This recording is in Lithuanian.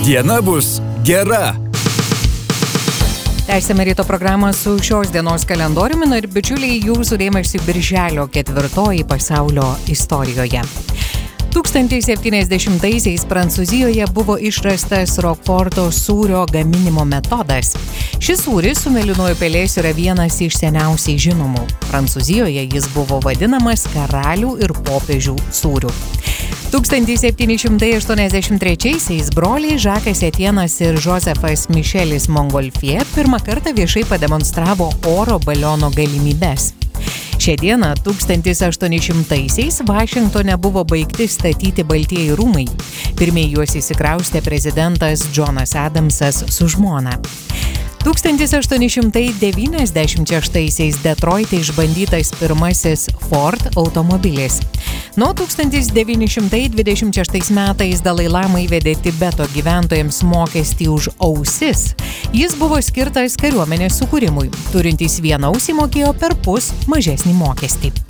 Diena bus gera. Tęsime ryto programą su šios dienos kalendoriumi ir bičiuliai jūsų dėmesį birželio 4 pasaulio istorijoje. 1070-aisiais Prancūzijoje buvo išrastas Rokforto sūrio gaminimo metodas. Šis sūris su mėlynuoju pelėsiu yra vienas iš seniausiai žinomų. Prancūzijoje jis buvo vadinamas karalių ir popiežių sūriu. 1783-aisiais broliai Žakas Etienas ir Josefas Mišelis Montgolfier pirmą kartą viešai pademonstravo oro baliono galimybes. Šią dieną 1800-aisiais Vašingtone buvo baigti statyti Baltieji rūmai. Pirmieji juos įsikraustė prezidentas Johnas Adamsas su žmona. 1896-aisiais Detroite išbandytas pirmasis Ford automobilis. Nuo 1926 metais Dalai Lama įvedė Tibeto gyventojams mokestį už ausis. Jis buvo skirtas kariuomenės sukūrimui. Turintys vieną ausį mokėjo perpus mažesnį mokestį.